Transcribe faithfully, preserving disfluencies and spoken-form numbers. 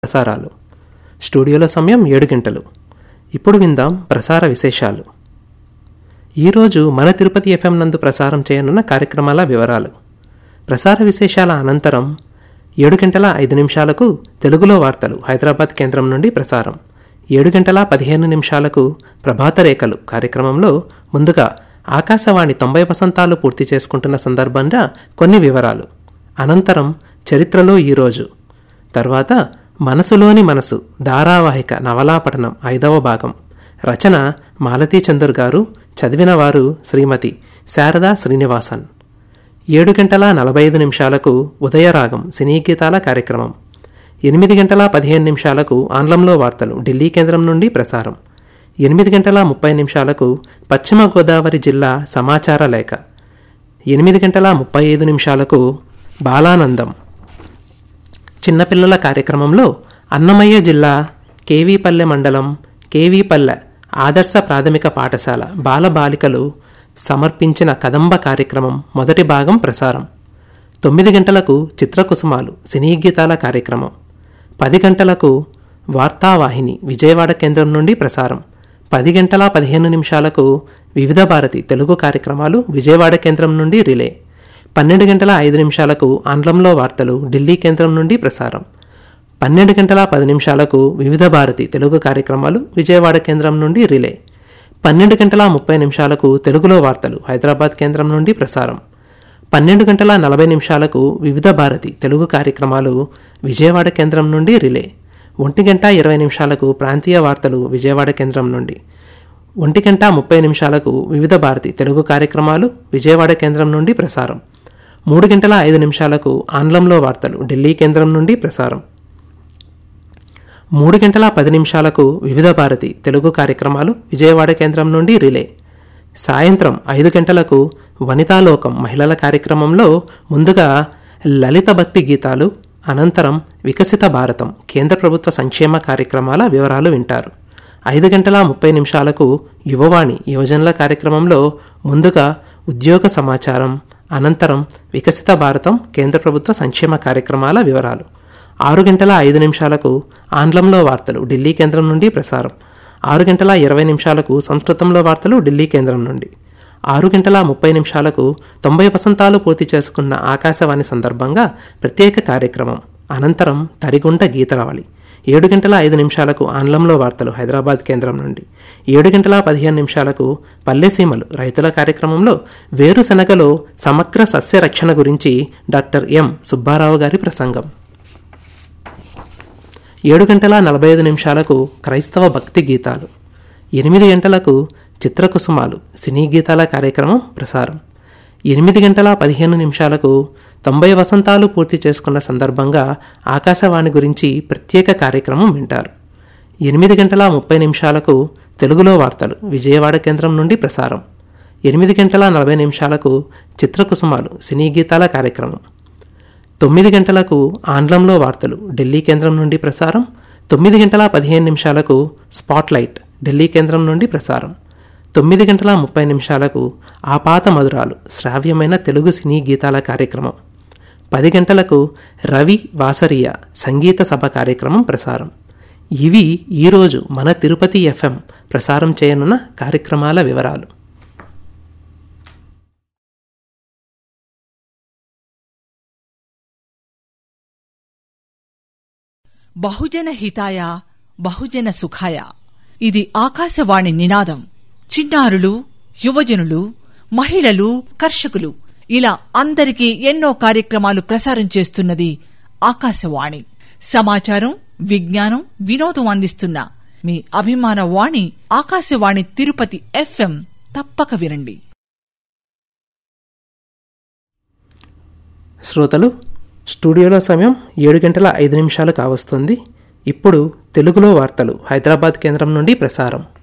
ప్రసారాలు. స్టూడియోలో సమయం ఏడు గంటలు. ఇప్పుడు విందాం ప్రసార విశేషాలు. ఈరోజు మన తిరుపతి ఎఫ్ఎం నందు ప్రసారం చేయనున్న కార్యక్రమాల వివరాలు. ప్రసార విశేషాల అనంతరం ఏడు గంటల ఐదు నిమిషాలకు తెలుగులో వార్తలు హైదరాబాద్ కేంద్రం నుండి ప్రసారం. ఏడు గంటల పదిహేను నిమిషాలకు ప్రభాత రేఖలు కార్యక్రమంలో ముందుగా ఆకాశవాణి తొంభై వసంతాలు పూర్తి చేసుకుంటున్న సందర్భంగా కొన్ని వివరాలు. అనంతరం చరిత్రలో ఈరోజు, తర్వాత మనసులోని మనసు ధారావాహిక నవలాపఠనం ఐదవ భాగం. రచన మాలతీ చందర్ గారు, చదివిన వారు శ్రీమతి శారదా శ్రీనివాసన్. ఏడు గంటల నలభై ఐదు నిమిషాలకు ఉదయరాగం సినీ గీతాల కార్యక్రమం. ఎనిమిది గంటల పదిహేను నిమిషాలకు ఆంగ్లంలో వార్తలు ఢిల్లీ కేంద్రం నుండి ప్రసారం. ఎనిమిది గంటల ముప్పై నిమిషాలకు పశ్చిమ గోదావరి జిల్లా సమాచార లేఖ. ఎనిమిది గంటల ముప్పై ఐదు నిమిషాలకు బాలానందం చిన్నపిల్లల కార్యక్రమంలో అన్నమయ్య జిల్లా కేవీపల్లె మండలం కేవీపల్లె ఆదర్శ ప్రాథమిక పాఠశాల బాలబాలికలు సమర్పించిన కదంబ కార్యక్రమం మొదటి భాగం ప్రసారం. తొమ్మిది గంటలకు చిత్రకుసుమాలు సినీ గీతాల కార్యక్రమం. పది గంటలకు వార్తావాహిని విజయవాడ కేంద్రం నుండి ప్రసారం. పది గంటల పదిహేను నిమిషాలకు వివిధ భారతి తెలుగు కార్యక్రమాలు విజయవాడ కేంద్రం నుండి రిలే. పన్నెండు గంటల ఐదు నిమిషాలకు ఆంగ్లంలో వార్తలు ఢిల్లీ కేంద్రం నుండి ప్రసారం. పన్నెండు గంటల పది నిమిషాలకు వివిధ భారతి తెలుగు కార్యక్రమాలు విజయవాడ కేంద్రం నుండి రిలే. పన్నెండు గంటల ముప్పై నిమిషాలకు తెలుగులో వార్తలు హైదరాబాద్ కేంద్రం నుండి ప్రసారం. పన్నెండు గంటల నలభై నిమిషాలకు వివిధ భారతి తెలుగు కార్యక్రమాలు విజయవాడ కేంద్రం నుండి రిలే. ఒంటి గంట ఇరవై నిమిషాలకు ప్రాంతీయ వార్తలు విజయవాడ కేంద్రం నుండి. ఒంటి గంట ముప్పై నిమిషాలకు వివిధ భారతి తెలుగు కార్యక్రమాలు విజయవాడ కేంద్రం నుండి ప్రసారం. మూడు గంటల ఐదు నిమిషాలకు ఆంగ్లంలో వార్తలు ఢిల్లీ కేంద్రం నుండి ప్రసారం. మూడు గంటల పది నిమిషాలకు వివిధ భారతి తెలుగు కార్యక్రమాలు విజయవాడ కేంద్రం నుండి రిలే. సాయంత్రం ఐదు గంటలకు వనితాలోకం మహిళల కార్యక్రమంలో ముందుగా లలిత భక్తి గీతాలు, అనంతరం వికసిత భారతం కేంద్ర ప్రభుత్వ సంక్షేమ కార్యక్రమాల వివరాలు వింటారు. ఐదు గంటల ముప్పై నిమిషాలకు యువవాణి యువజనుల కార్యక్రమంలో ముందుగా ఉద్యోగ సమాచారం, అనంతరం వికసిత భారతం కేంద్ర ప్రభుత్వ సంక్షేమ కార్యక్రమాల వివరాలు. ఆరు గంటల ఐదు నిమిషాలకు ఆంగ్లంలో వార్తలు ఢిల్లీ కేంద్రం నుండి ప్రసారం. ఆరు గంటల ఇరవై నిమిషాలకు సంస్కృతంలో వార్తలు ఢిల్లీ కేంద్రం నుండి. ఆరు గంటల ముప్పై నిమిషాలకు తొంభై వసంతాలు పూర్తి చేసుకున్న ఆకాశవాణి సందర్భంగా ప్రత్యేక కార్యక్రమం. అనంతరం తరిగుంట గీతరావళి. ఏడు గంటల ఐదు నిమిషాలకు ఆంగ్లంలో వార్తలు హైదరాబాద్ కేంద్రం నుండి. ఏడు గంటల పదిహేను నిమిషాలకు పల్లెసీమలు రైతుల కార్యక్రమంలో వేరుశనగలో సమగ్ర సస్య రక్షణ గురించి డాక్టర్ ఎం సుబ్బారావు గారి ప్రసంగం. ఏడు గంటల నలభై ఐదు నిమిషాలకు క్రైస్తవ భక్తి గీతాలు. ఎనిమిది గంటలకు చిత్రకుసుమాలు సినీ గీతాల కార్యక్రమం ప్రసారం. ఎనిమిది గంటల పదిహేను నిమిషాలకు తొంభై వసంతాలు పూర్తి చేసుకున్న సందర్భంగా ఆకాశవాణి గురించి ప్రత్యేక కార్యక్రమం వింటారు. ఎనిమిది గంటల ముప్పై నిమిషాలకు తెలుగులో వార్తలు విజయవాడ కేంద్రం నుండి ప్రసారం. ఎనిమిది గంటల నలభై నిమిషాలకు చిత్రకుసుమాలు సినీ గీతాల కార్యక్రమం. తొమ్మిది గంటలకు ఆంగ్లంలో వార్తలు ఢిల్లీ కేంద్రం నుండి ప్రసారం. తొమ్మిది గంటల పదిహేను నిమిషాలకు స్పాట్లైట్ ఢిల్లీ కేంద్రం నుండి ప్రసారం. తొమ్మిది గంటల ముప్పై నిమిషాలకు ఆపాత మధురాలు శ్రావ్యమైన తెలుగు సినీ గీతాల కార్యక్రమం. పది గంటలకు రవి వాసరియ సంగీత సభ కార్యక్రమం ప్రసారం. ఇవి ఈరోజు మన తిరుపతి ఎఫ్ఎం ప్రసారం చేయనున్న కార్యక్రమాల వివరాలు. బహుజన హితాయ బహుజన సుఖాయ, ఇది ఆకాశవాణి నినాదం. చిన్నారులు, యువజనులు, మహిళలు, కర్షకులు ఇలా అందరికీ ఎన్నో కార్యక్రమాలు ప్రసారం చేస్తున్నది ఆకాశవాణి. సమాచారం, విజ్ఞానం, వినోదం అందిస్తున్న మీ అభిమాన వాణి ఆకాశవాణి తిరుపతి ఎఫ్ఎం. తప్పక వినండి. శ్రోతలు, స్టూడియోలో సమయం ఏడు గంటల ఐదు నిమిషాలు కావస్తుంది. ఇప్పుడు తెలుగులో వార్తలు హైదరాబాద్ కేంద్రం నుండి ప్రసారం.